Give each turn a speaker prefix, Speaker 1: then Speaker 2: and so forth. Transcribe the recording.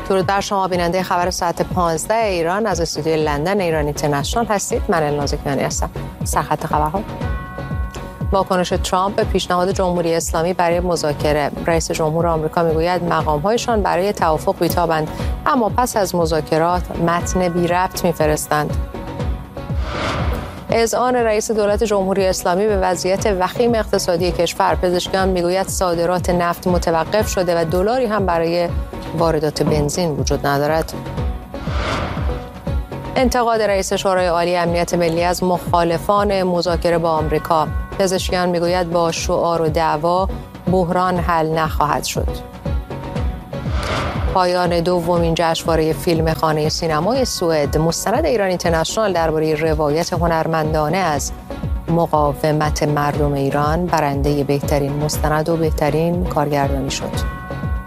Speaker 1: درود بر شما بیننده خبر ساعت 15 ایران از استودیوی لندن ایران اینترنشنال هستید. من النازکیانی هستم. سرخط خبرها: واکنش ترامپ به پیشنهاد جمهوری اسلامی برای مذاکره. رئیس جمهور آمریکا میگوید مقام‌هایشان برای توافق بی‌تابند، اما پس از مذاکرات متن بی ربط می‌فرستند. اذعان رئیس دولت جمهوری اسلامی به وضعیت وخیم اقتصادی کشور. پزشکان میگوید صادرات نفت متوقف شده و دلاری هم برای واردات بنزین وجود ندارد. انتقاد رئیس شورای عالی امنیت ملی از مخالفان مذاکره با آمریکا. پزشکیان میگوید با شعار و دعوا بحران حل نخواهد شد. پایان دومین جشنواره فیلم خانه سینمای سوئد. مستند ایران اینترنشنال درباره روایت هنرمندانه از مقاومت مردم ایران برنده بهترین مستند و بهترین کارگردانی شد.